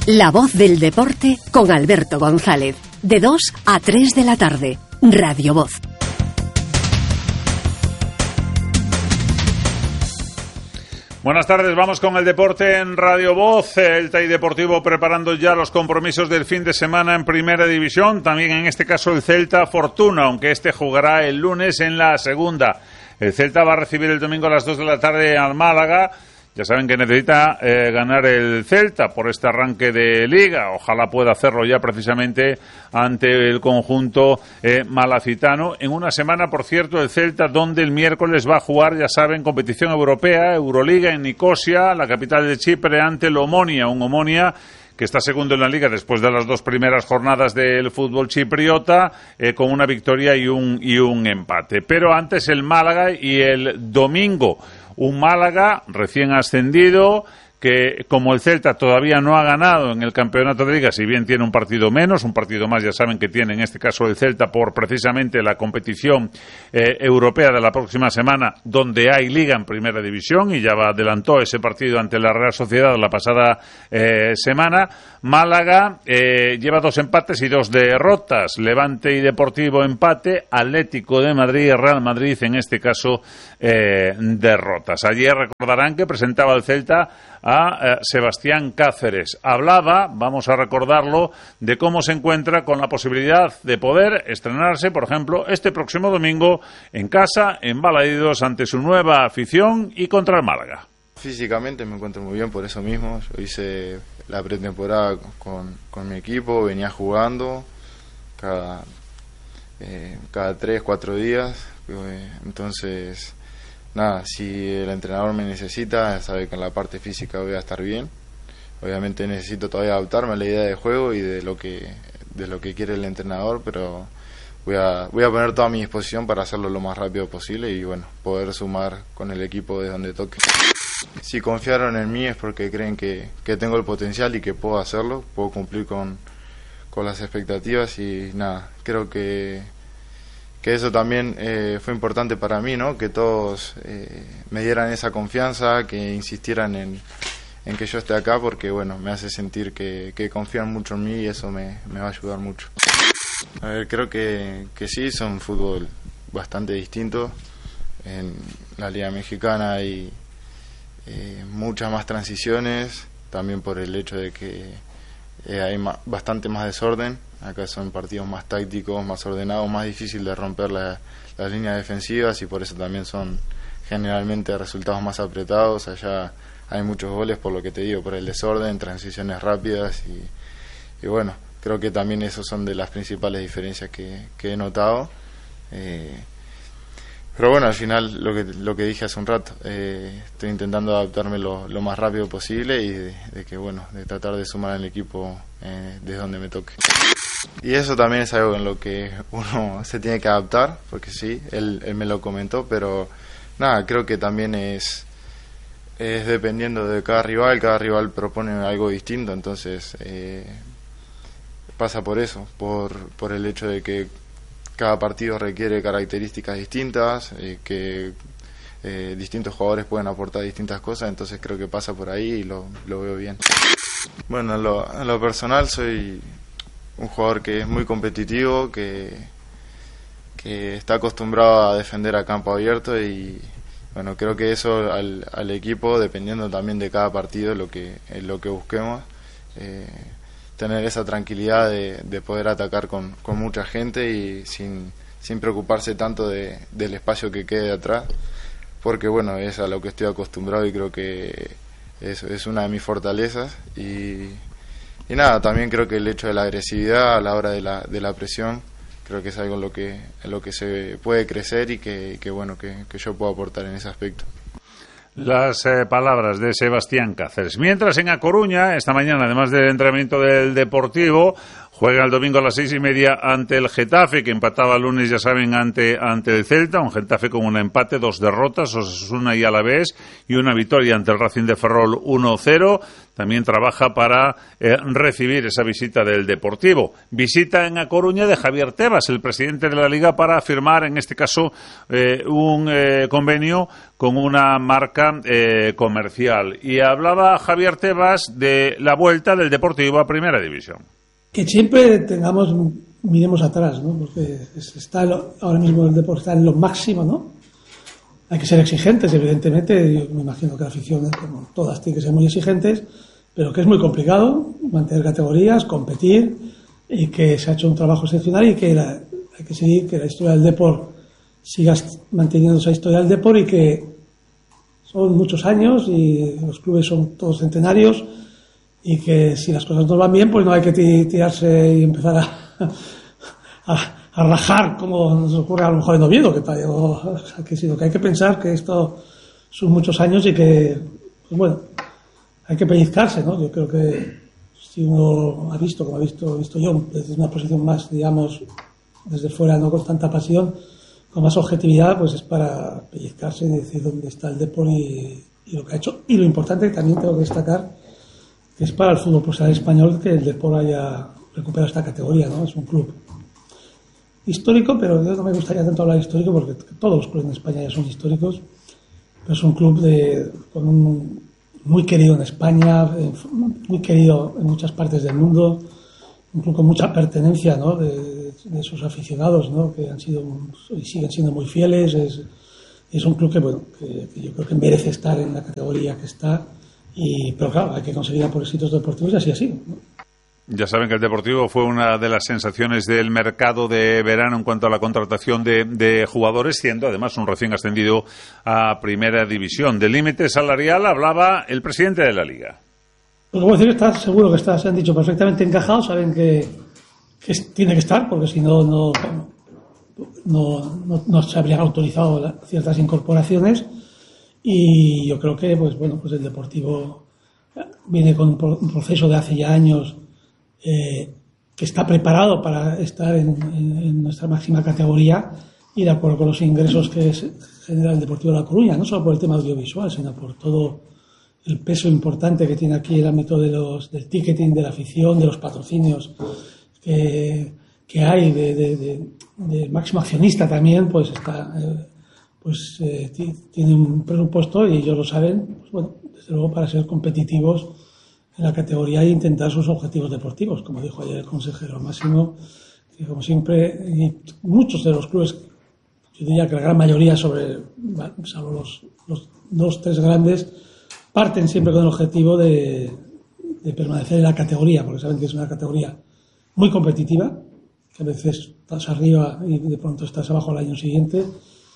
La voz del deporte con Alberto González. De 2 a 3 de la tarde. Radio Voz. Buenas tardes, vamos con el deporte en Radio Voz. El TAI Deportivo preparando ya los compromisos del fin de semana en Primera División. También en este caso el Celta Fortuna, aunque este jugará el lunes en la segunda. El Celta va a recibir el domingo a las 2 de la tarde al Málaga. Ya saben que necesita ganar el Celta por este arranque de Liga. Ojalá pueda hacerlo ya precisamente ante el conjunto malacitano. En una semana, por cierto, el Celta, donde el miércoles va a jugar, ya saben, competición europea, Euroliga en Nicosia, la capital de Chipre, ante el Omonia. Un Omonia que está segundo en la Liga después de las 2 primeras jornadas del fútbol chipriota, con una victoria y un empate. Pero antes el Málaga y el domingo. Un Málaga recién ascendido que, como el Celta todavía no ha ganado en el campeonato de Liga, si bien tiene un partido menos, un partido más ya saben que tiene en este caso el Celta por precisamente la competición europea de la próxima semana, donde hay Liga en Primera División, y ya adelantó ese partido ante la Real Sociedad la pasada semana. Málaga lleva 2 empates y 2 derrotas. Levante y Deportivo empate, Atlético de Madrid y Real Madrid en este caso derrotas. Ayer recordarán que presentaba el Celta a Sebastián Cáceres. Hablaba, vamos a recordarlo, de cómo se encuentra con la posibilidad de poder estrenarse, por ejemplo, este próximo domingo en casa, en Balaídos, ante su nueva afición y contra el Málaga. Físicamente me encuentro muy bien por eso mismo. Yo hice la pretemporada con mi equipo, venía jugando cada 3-4 días, entonces nada, si el entrenador me necesita, sabe que en la parte física voy a estar bien. Obviamente necesito todavía adaptarme a la idea de juego y de lo que quiere el entrenador, pero voy a poner toda mi disposición para hacerlo lo más rápido posible y bueno, poder sumar con el equipo de donde toque. Si confiaron en mí es porque creen que tengo el potencial y que puedo hacerlo, puedo cumplir con las expectativas y nada, creo que eso también fue importante para mí, ¿no? Que todos me dieran esa confianza, que insistieran en que yo esté acá, porque bueno, me hace sentir que confían mucho en mí y eso me va a ayudar mucho. A ver, creo que sí, son un fútbol bastante distinto. En la Liga Mexicana hay muchas más transiciones, también por el hecho de que hay bastante más desorden. Acá son partidos más tácticos, más ordenados, más difícil de romper las líneas defensivas y por eso también son generalmente resultados más apretados. Allá hay muchos goles, por lo que te digo, por el desorden, transiciones rápidas y bueno, creo que también esos son de las principales diferencias que he notado. Pero bueno, al final lo que dije hace un rato, estoy intentando adaptarme lo más rápido posible y de tratar de sumar al equipo desde donde me toque. Y eso también es algo en lo que uno se tiene que adaptar, porque sí, él me lo comentó, pero nada, creo que también es dependiendo de cada rival propone algo distinto, entonces pasa por eso, por el hecho de que cada partido requiere características distintas, que distintos jugadores pueden aportar distintas cosas, entonces creo que pasa por ahí y lo veo bien. Bueno, en lo personal soy un jugador que es muy competitivo, que está acostumbrado a defender a campo abierto y bueno, creo que eso al equipo, dependiendo también de cada partido, lo que busquemos, tener esa tranquilidad de poder atacar con mucha gente y sin preocuparse tanto del espacio que quede atrás, porque bueno, es a lo que estoy acostumbrado y creo que es una de mis fortalezas y nada, también creo que el hecho de la agresividad a la hora de la presión, creo que es algo en lo que se puede crecer y que yo puedo aportar en ese aspecto. Las palabras de Sebastián Cáceres. Mientras en A Coruña, esta mañana, además del entrenamiento del Deportivo, Juega el domingo a las 6:30 ante el Getafe, que empataba el lunes, ya saben, ante el Celta. Un Getafe con un empate, 2 derrotas, Osasuna y Alavés, y una victoria ante el Racing de Ferrol 1-0. También trabaja para recibir esa visita del Deportivo. Visita en A Coruña de Javier Tebas, el presidente de la Liga, para firmar, en este caso, un convenio con una marca comercial. Y hablaba Javier Tebas de la vuelta del Deportivo a Primera División. Que siempre miremos atrás, ¿no? Porque ahora mismo el deporte está en lo máximo, ¿no? Hay que ser exigentes, evidentemente. Yo me imagino que la afición, como todas, tiene que ser muy exigentes, pero que es muy complicado mantener categorías, competir, y que se ha hecho un trabajo excepcional, y que hay que seguir, que la historia del deporte siga manteniendo esa historia del deporte, y que son muchos años y los clubes son todos centenarios. Y que si las cosas no van bien, pues no hay que tirarse y empezar a rajar, como nos ocurre a lo mejor en Oviedo, sino que hay que pensar que esto son muchos años y que, pues bueno, hay que pellizcarse, ¿no? Yo creo que si uno ha visto, como he visto yo, desde una posición más, digamos, desde fuera, no con tanta pasión, con más objetividad, pues es para pellizcarse y decir dónde está el deporte y lo que ha hecho. Y lo importante, que también tengo que destacar, que es para el fútbol profesional español que el Depor haya recuperado esta categoría, ¿no? Es un club histórico, pero yo no me gustaría tanto hablar de histórico, porque todos los clubes en España ya son históricos, pero es un club muy querido en España, muy querido en muchas partes del mundo, un club con mucha pertenencia, ¿no? de sus aficionados, ¿no? Que han sido y siguen siendo muy fieles. Es un club que yo creo que merece estar en la categoría que está. Pero claro, hay que conseguir por éxitos deportivos, y así, ¿no? Ya saben que el Deportivo fue una de las sensaciones del mercado de verano en cuanto a la contratación de jugadores, siendo además un recién ascendido a Primera División. Del límite salarial hablaba el presidente de la Liga. Pues como decir, está seguro que se han dicho perfectamente encajados, saben que tiene que estar, porque si no se habrían autorizado ciertas incorporaciones. Y yo creo que pues el Deportivo viene con un proceso de hace ya años que está preparado para estar en nuestra máxima categoría, y de acuerdo con los ingresos que genera el Deportivo de La Coruña, no solo por el tema audiovisual, sino por todo el peso importante que tiene aquí el ámbito del ticketing, de la afición, de los patrocinios que hay, de máximo accionista también, pues está... tiene un presupuesto, y ellos lo saben, pues desde luego, para ser competitivos en la categoría e intentar sus objetivos deportivos, como dijo ayer el consejero Máximo, que como siempre, y muchos de los clubes, yo diría que la gran mayoría, salvo los 2-3 grandes, parten siempre con el objetivo de permanecer en la categoría, porque saben que es una categoría muy competitiva, que a veces estás arriba y de pronto estás abajo al año siguiente.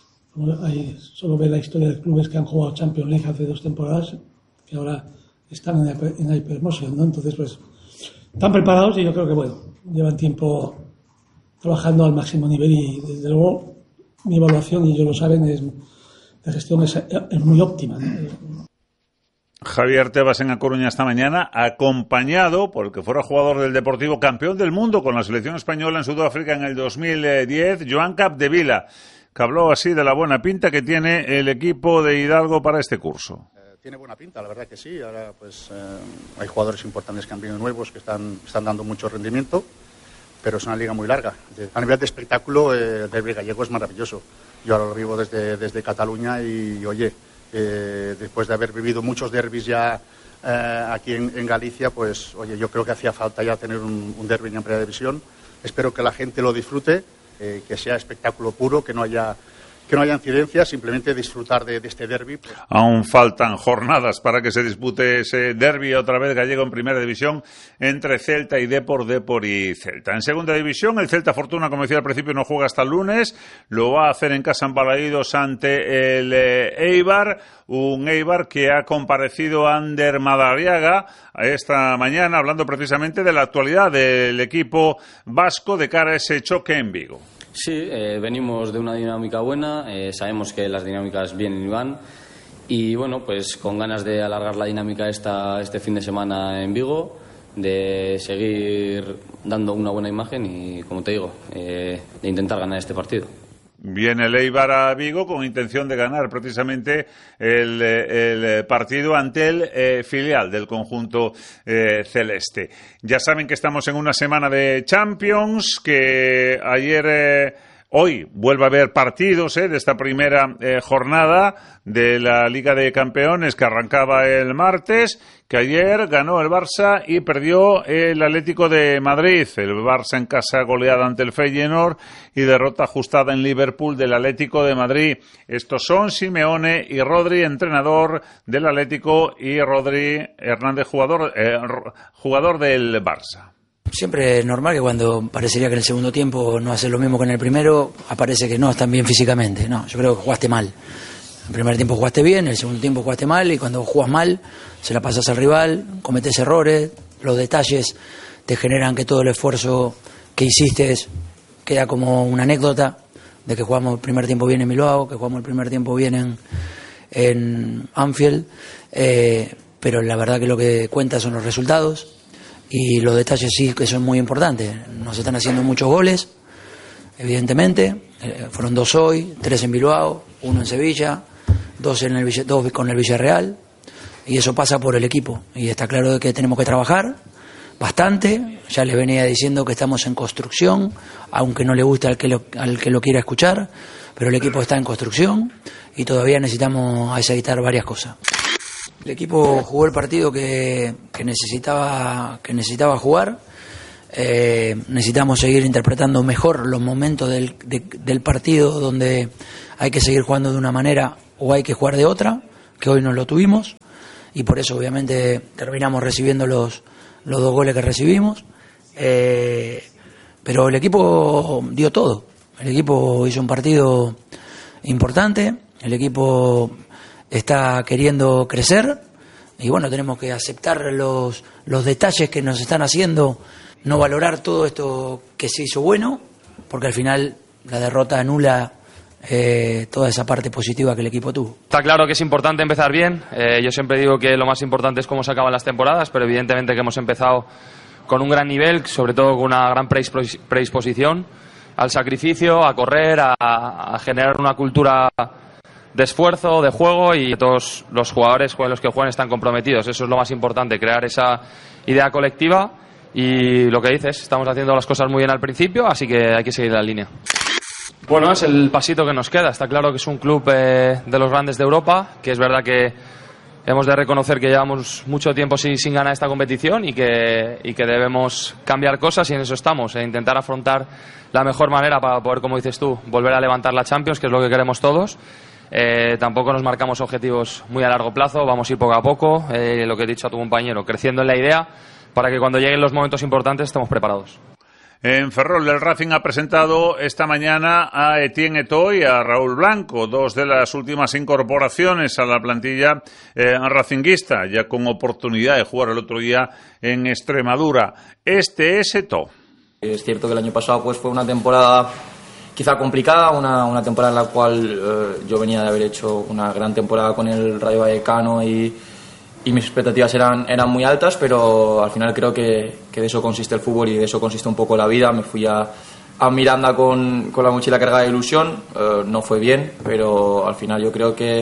Solo ve la historia de clubes que han jugado Champions League hace 2 temporadas, que ahora están en Hypermotion, ¿no? Entonces, pues, están preparados, y yo creo que, llevan tiempo trabajando al máximo nivel, y desde luego mi evaluación, y ellos lo saben, de gestión es muy óptima, ¿no? Javier Tebas en A Coruña esta mañana, acompañado por el que fuera jugador del Deportivo, campeón del mundo con la selección española en Sudáfrica en el 2010, Joan Capdevila, que habló así de la buena pinta que tiene el equipo de Hidalgo para este curso. Tiene buena pinta, la verdad que sí. Ahora pues hay jugadores importantes que han venido nuevos, que están dando mucho rendimiento, pero es una liga muy larga. A nivel de espectáculo, el derbi gallego es maravilloso. Yo ahora lo vivo desde Cataluña, y oye, después de haber vivido muchos derbis ya aquí en Galicia, pues oye, yo creo que hacía falta ya tener un derbi en Primera División. Espero que la gente lo disfrute, que sea espectáculo puro, que no haya incidencias, simplemente disfrutar de este derbi. Aún faltan jornadas para que se dispute ese derbi otra vez gallego en Primera División entre Celta y Depor y Celta. En Segunda División, el Celta Fortuna, como decía al principio, no juega hasta el lunes. Lo va a hacer en casa en Balaídos ante el Eibar. Un Eibar que ha comparecido a Ander Madariaga esta mañana, hablando precisamente de la actualidad del equipo vasco de cara a ese choque en Vigo. Sí, venimos de una dinámica buena, sabemos que las dinámicas vienen y van, y bueno, pues con ganas de alargar la dinámica este fin de semana en Vigo, de seguir dando una buena imagen y, como te digo, de intentar ganar este partido. Viene el Eibar a Vigo con intención de ganar precisamente el partido ante el filial del conjunto celeste. Ya saben que estamos en una semana de Champions, que hoy vuelve a haber partidos de esta primera jornada de la Liga de Campeones que arrancaba el martes, que ayer ganó el Barça y perdió el Atlético de Madrid. El Barça en casa goleada ante el Feyenoord y derrota ajustada en Liverpool del Atlético de Madrid. Estos son Simeone y Rodri, entrenador del Atlético, y Rodri Hernández, jugador del Barça. Siempre es normal que cuando parecería que en el segundo tiempo no hace lo mismo que en el primero, aparece que no están bien físicamente. No, yo creo que jugaste mal. En el primer tiempo jugaste bien, en el segundo tiempo jugaste mal, y cuando juegas mal se la pasas al rival, cometes errores, los detalles te generan que todo el esfuerzo que hiciste queda como una anécdota de que jugamos el primer tiempo bien en Bilbao, que jugamos el primer tiempo bien en Anfield, pero la verdad que lo que cuenta son los resultados. Y los detalles sí que son muy importantes. Nos están haciendo muchos goles, evidentemente. Fueron 2 hoy, 3 en Bilbao, 1 en Sevilla, 2 con el Villarreal. Y eso pasa por el equipo. Y está claro que tenemos que trabajar bastante. Ya les venía diciendo que estamos en construcción, aunque no le guste al que lo quiera escuchar. Pero el equipo está en construcción y todavía necesitamos aceitar varias cosas. El equipo jugó el partido que necesitaba jugar. Necesitamos seguir interpretando mejor los momentos del partido donde hay que seguir jugando de una manera o hay que jugar de otra, que hoy no lo tuvimos, y por eso obviamente terminamos recibiendo los 2 goles que recibimos. Pero el equipo dio todo. El equipo hizo un partido importante. El equipo está queriendo crecer y bueno, tenemos que aceptar los detalles que nos están haciendo, no valorar todo esto que se hizo bueno, porque al final la derrota anula toda esa parte positiva que el equipo tuvo. Está claro que es importante empezar bien. Yo siempre digo que lo más importante es cómo se acaban las temporadas, pero evidentemente que hemos empezado con un gran nivel, sobre todo con una gran predisposición al sacrificio, a correr, a generar una cultura de esfuerzo, de juego, y todos los jugadores los que juegan están comprometidos. Eso es lo más importante, crear esa idea colectiva, y lo que dices, estamos haciendo las cosas muy bien al principio, así que hay que seguir la línea. Bueno, es el pasito que nos queda. Está claro que es un club de los grandes de Europa, que es verdad que hemos de reconocer que llevamos mucho tiempo sin ganar esta competición y que debemos cambiar cosas, y en eso estamos, intentar afrontar la mejor manera para poder, como dices tú, volver a levantar la Champions, que es lo que queremos todos. Tampoco nos marcamos objetivos muy a largo plazo, vamos a ir poco a poco, lo que he dicho a tu compañero, creciendo en la idea para que cuando lleguen los momentos importantes estemos preparados. En Ferrol, el Racing ha presentado esta mañana a Etienne Eto'o y a Raúl Blanco, 2 de las últimas incorporaciones a la plantilla racinguista, ya con oportunidad de jugar el otro día en Extremadura. Este es Eto'o. Es cierto que el año pasado pues fue una temporada quizá complicada, una temporada en la cual yo venía de haber hecho una gran temporada con el Rayo Vallecano y mis expectativas eran muy altas, pero al final creo que de eso consiste el fútbol y de eso consiste un poco la vida. Me fui a Miranda con la mochila cargada de ilusión, no fue bien, pero al final yo creo que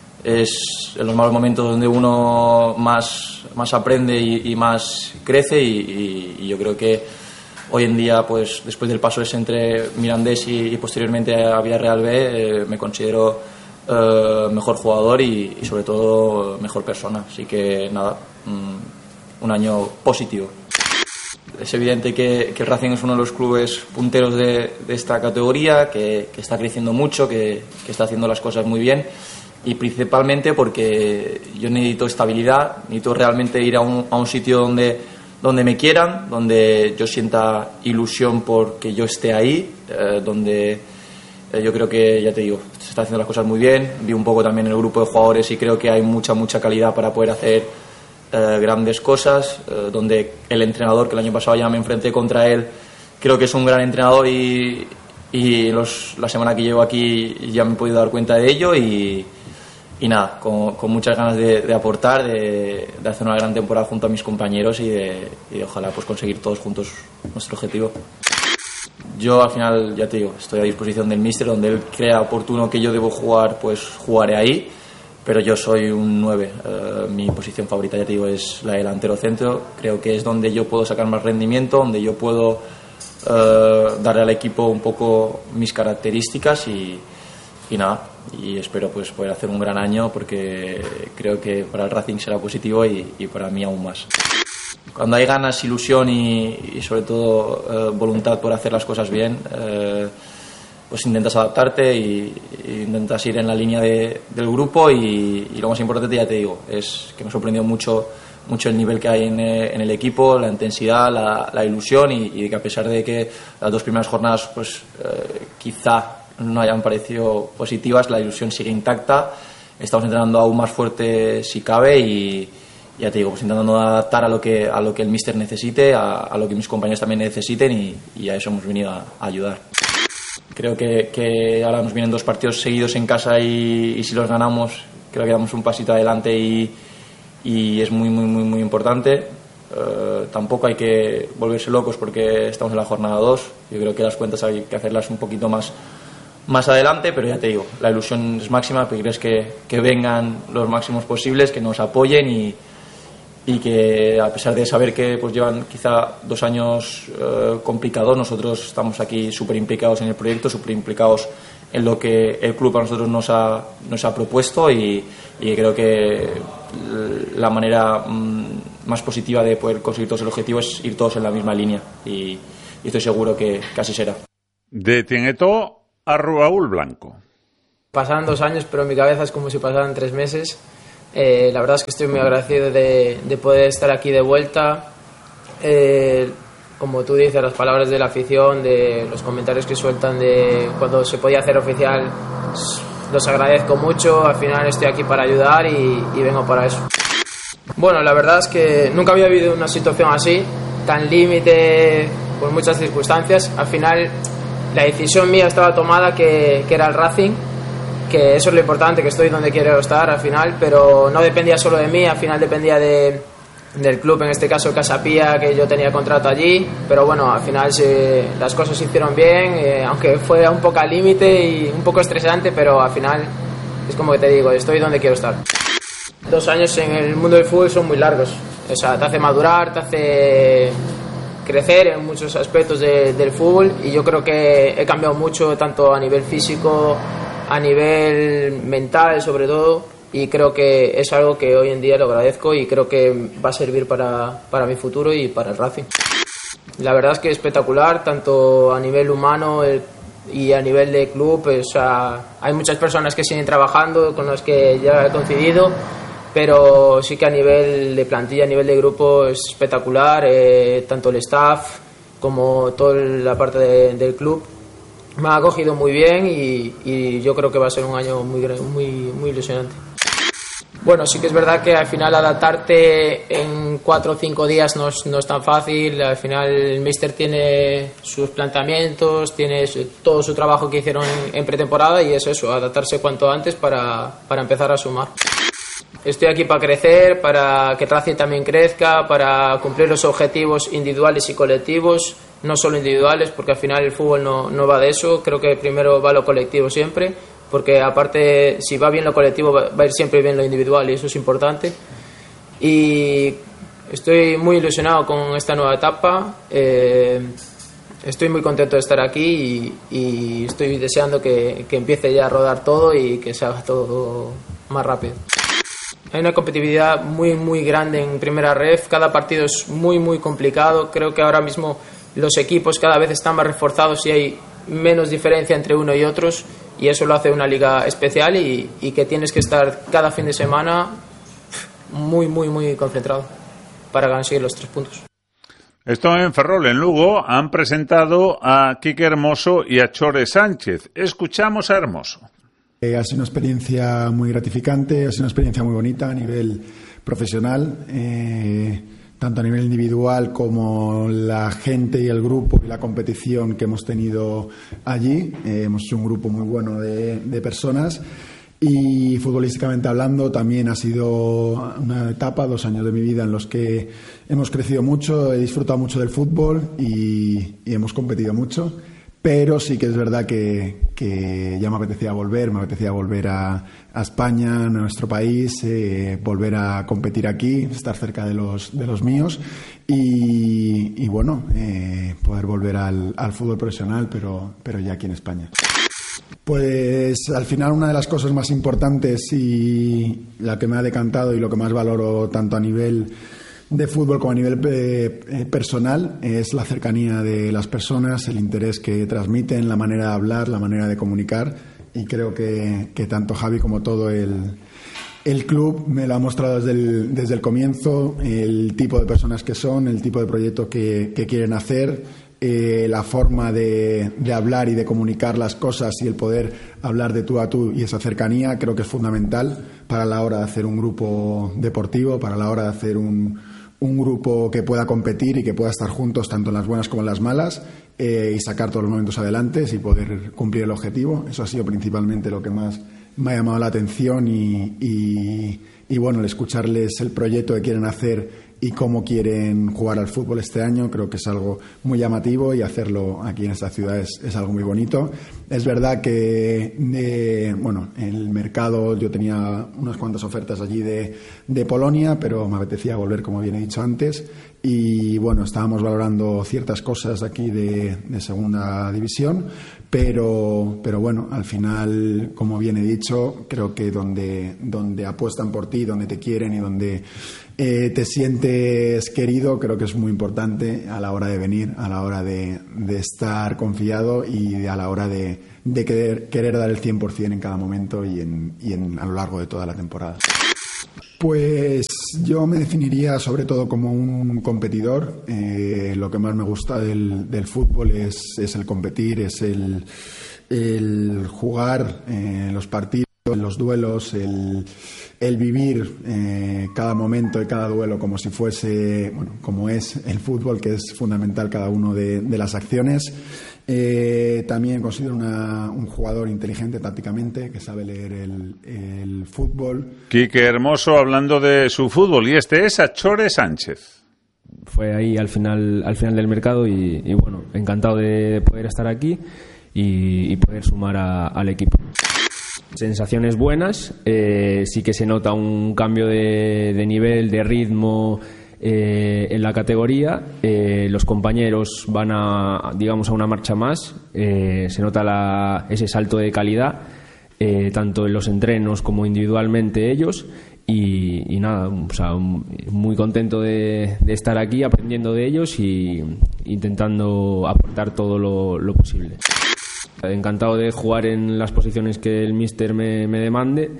es en los malos momentos donde uno más aprende y más crece, y yo creo que hoy en día, pues después del paso ese entre Mirandés y posteriormente a Villarreal B, me considero mejor jugador y sobre todo mejor persona. Así que nada, un año positivo. Es evidente que el Racing es uno de los clubes punteros de esta categoría, que está creciendo mucho, que está haciendo las cosas muy bien, y principalmente porque yo necesito estabilidad, necesito realmente ir a un sitio donde me quieran, donde yo sienta ilusión porque yo esté ahí, donde yo creo que, ya te digo, se están haciendo las cosas muy bien. Vi un poco también el grupo de jugadores y creo que hay mucha calidad para poder hacer grandes cosas, donde el entrenador, que el año pasado ya me enfrenté contra él, creo que es un gran entrenador, y la semana que llevo aquí ya me he podido dar cuenta de ello, y nada, con muchas ganas de aportar, de hacer una gran temporada junto a mis compañeros y de ojalá pues conseguir todos juntos nuestro objetivo. Yo al final, ya te digo, estoy a disposición del míster, donde él crea oportuno que yo debo jugar, pues jugaré ahí, pero yo soy un 9. Mi posición favorita, ya te digo, es la de delantero centro. Creo que es donde yo puedo sacar más rendimiento, donde yo puedo darle al equipo un poco mis características y nada, y espero pues poder hacer un gran año, porque creo que para el Racing será positivo y para mí aún más. Cuando hay ganas, ilusión y sobre todo voluntad por hacer las cosas bien, pues intentas adaptarte y intentas ir en la línea del grupo y lo más importante, ya te digo, es que me ha sorprendido mucho el nivel que hay en el equipo, la intensidad, la ilusión y que a pesar de que las 2 primeras jornadas pues quizá no hayan parecido positivas, la ilusión sigue intacta. Estamos entrenando aún más fuerte si cabe y ya te digo, pues intentando adaptar a lo que el míster necesite, a lo que mis compañeros también necesiten y a eso hemos venido a ayudar. Creo que ahora nos vienen 2 partidos seguidos en casa y si los ganamos creo que damos un pasito adelante y es muy muy muy muy importante. Tampoco hay que volverse locos porque estamos en la jornada 2. Yo creo que las cuentas hay que hacerlas un poquito más adelante, pero ya te digo, la ilusión es máxima, porque crees que vengan los máximos posibles, que nos apoyen y que a pesar de saber que pues llevan quizá 2 años complicados, nosotros estamos aquí súper implicados en el proyecto, súper implicados en lo que el club a nosotros nos ha propuesto y creo que la manera más positiva de poder conseguir todos el objetivo es ir todos en la misma línea y estoy seguro que así será. De Tinguetó a Raúl Blanco. Pasaron 2 años, pero en mi cabeza es como si pasaran 3 meses. La verdad es que estoy muy agradecido de poder estar aquí de vuelta. Como tú dices, las palabras de la afición, de los comentarios que sueltan de cuando se podía hacer oficial, los agradezco mucho. Al final estoy aquí para ayudar y vengo para eso. Bueno, la verdad es que nunca había vivido una situación así, tan límite, por muchas circunstancias. Al final la decisión mía estaba tomada, que era el Racing, que eso es lo importante, que estoy donde quiero estar al final, pero no dependía solo de mí, al final dependía del club, en este caso Casapía, que yo tenía contrato allí, pero bueno, al final las cosas se hicieron bien, aunque fue un poco al límite y un poco estresante, pero al final es como que te digo, estoy donde quiero estar. 2 años en el mundo del fútbol son muy largos, o sea, te hace madurar, te hace crecer en muchos aspectos del fútbol y yo creo que he cambiado mucho, tanto a nivel físico, a nivel mental sobre todo, y creo que es algo que hoy en día lo agradezco y creo que va a servir para mi futuro y para el Racing. La verdad es que es espectacular, tanto a nivel humano y a nivel de club. O sea, hay muchas personas que siguen trabajando, con las que ya he coincidido, pero sí que a nivel de plantilla, a nivel de grupo es espectacular, tanto el staff como toda la parte del club. Me ha acogido muy bien y yo creo que va a ser un año muy ilusionante. Bueno, sí que es verdad que al final adaptarte en 4 o 5 días no es tan fácil. Al final el míster tiene sus planteamientos, tiene todo su trabajo que hicieron en pretemporada y es eso, adaptarse cuanto antes para empezar a sumar. Estoy aquí para crecer, para que Racing también crezca, para cumplir los objetivos individuales y colectivos, no solo individuales, porque al final el fútbol no va de eso. Creo que primero va lo colectivo siempre, porque aparte si va bien lo colectivo va a ir siempre bien lo individual y eso es importante. Y estoy muy ilusionado con esta nueva etapa, estoy muy contento de estar aquí y estoy deseando que empiece ya a rodar todo y que se haga todo más rápido. Hay una competitividad muy grande en primera ref, cada partido es muy complicado. Creo que ahora mismo los equipos cada vez están más reforzados y hay menos diferencia entre uno y otros, y eso lo hace una liga especial y que tienes que estar cada fin de semana muy concentrado para conseguir los 3 puntos. Esto en Ferrol, en Lugo, han presentado a Quique Hermoso y a Chore Sánchez. Escuchamos a Hermoso. Ha sido una experiencia muy gratificante, ha sido una experiencia muy bonita a nivel profesional, tanto a nivel individual como la gente y el grupo y la competición que hemos tenido allí. Hemos sido un grupo muy bueno de personas Y futbolísticamente hablando, también ha sido una etapa, 2 años de mi vida en los que hemos crecido mucho, he disfrutado mucho del fútbol y hemos competido mucho. Pero sí que es verdad que ya me apetecía volver a España, a nuestro país, volver a competir aquí, estar cerca de los míos y bueno, poder volver al fútbol profesional, pero ya aquí en España. Pues al final una de las cosas más importantes y la que me ha decantado y lo que más valoro tanto a nivel de fútbol como a nivel personal es la cercanía de las personas, el interés que transmiten, la manera de hablar, la manera de comunicar, y creo que tanto Javi como todo el club me lo ha mostrado desde el comienzo, el tipo de personas que son, el tipo de proyecto que quieren hacer, la forma de hablar y de comunicar las cosas y el poder hablar de tú a tú y esa cercanía creo que es fundamental para la hora de hacer un grupo deportivo, para la hora de hacer un grupo que pueda competir y que pueda estar juntos tanto en las buenas como en las malas y sacar todos los momentos adelante y poder cumplir el objetivo. Eso ha sido principalmente lo que más me ha llamado la atención y bueno, el escucharles el proyecto que quieren hacer y cómo quieren jugar al fútbol este año creo que es algo muy llamativo y hacerlo aquí en esta ciudad es algo muy bonito. Es verdad que bueno, en el mercado yo tenía unas cuantas ofertas allí de Polonia, pero me apetecía volver, como bien he dicho antes, y bueno, estábamos valorando ciertas cosas aquí de segunda división, pero bueno, al final, como bien he dicho, creo que donde apuestan por ti, donde te quieren y donde te sientes querido, creo que es muy importante a la hora de venir, a la hora de estar confiado y a la hora de querer dar el 100% en cada momento y a lo largo de toda la temporada. Pues yo me definiría sobre todo como un competidor. Lo que más me gusta del fútbol es el competir, es el jugar los partidos, los duelos, el vivir cada momento y cada duelo como si fuese, bueno, como es el fútbol, que es fundamental cada uno de las acciones. También considero un jugador inteligente tácticamente, que sabe leer el fútbol. Quique Hermoso hablando de su fútbol, y este es Achore Sánchez. Fue ahí al final del mercado y bueno, encantado de poder estar aquí y poder sumar al equipo. Sensaciones buenas, sí que se nota un cambio de nivel, de ritmo en la categoría. Los compañeros van a una marcha más, se nota ese salto de calidad, tanto en los entrenos como individualmente ellos, y nada, o sea, muy contento de estar aquí aprendiendo de ellos y intentando aportar todo lo posible. Encantado de jugar en las posiciones que el míster me demande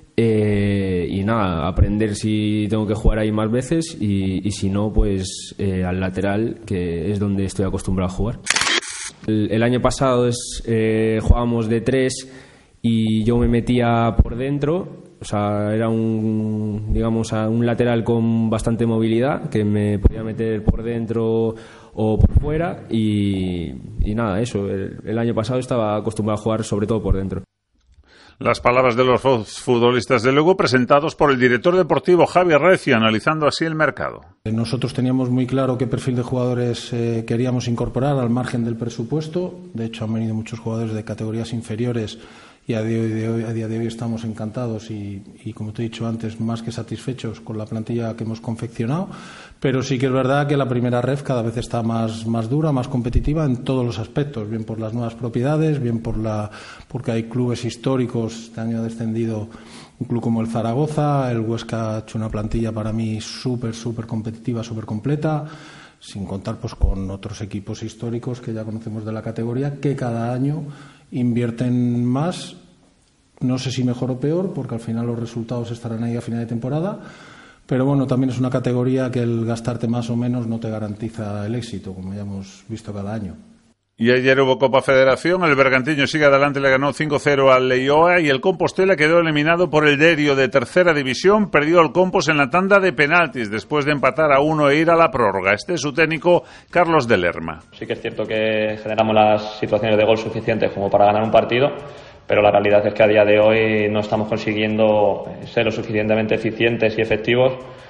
y nada, aprender si tengo que jugar ahí más veces y si no, pues al lateral, que es donde estoy acostumbrado a jugar. El año pasado jugábamos de 3 y yo me metía por dentro, o sea, era un lateral con bastante movilidad, que me podía meter por dentro o por fuera y nada, eso, el año pasado estaba acostumbrado a jugar sobre todo por dentro. Las palabras de los futbolistas de Lugo presentados por el director deportivo Javi Recio, analizando así el mercado. Nosotros teníamos muy claro qué perfil de jugadores queríamos incorporar al margen del presupuesto. De hecho, han venido muchos jugadores de categorías inferiores y a día de hoy estamos encantados y como te he dicho antes, más que satisfechos con la plantilla que hemos confeccionado. Pero sí que es verdad que la primera ref cada vez está más dura, más competitiva en todos los aspectos, bien por las nuevas propiedades, bien porque hay clubes históricos. Este año ha descendido un club como el Zaragoza, el Huesca ha hecho una plantilla para mí súper competitiva, súper completa, sin contar pues con otros equipos históricos que ya conocemos de la categoría, que cada año invierten más, no sé si mejor o peor, porque al final los resultados estarán ahí a final de temporada, pero bueno, también es una categoría que el gastarte más o menos no te garantiza el éxito, como ya hemos visto cada año. Y ayer hubo Copa Federación, el Bergantiño sigue adelante, le ganó 5-0 al Leioa y el Compostela quedó eliminado por el Derio de tercera división, perdió el Compos en la tanda de penaltis después de empatar a 1 e ir a la prórroga. Este es su técnico, Carlos de Lerma. Sí que es cierto que generamos las situaciones de gol suficientes como para ganar un partido, pero la realidad es que a día de hoy no estamos consiguiendo ser lo suficientemente eficientes y efectivos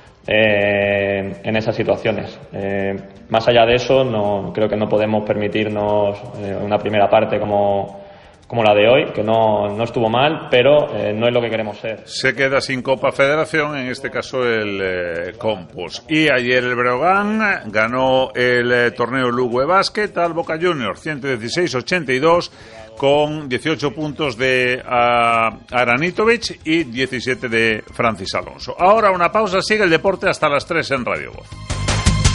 en esas situaciones. Más allá de eso, creo que no podemos permitirnos una primera parte como la de hoy, que no estuvo mal, pero no es lo que queremos ser. Se queda sin Copa Federación, en este caso el Compos. Y ayer el Breogán ganó el torneo Lugo de Básquet al Boca Juniors, 116-82, con 18 puntos de Aranitovic y 17 de Francis Alonso. Ahora una pausa, sigue el deporte hasta las 3 en Radio Voz.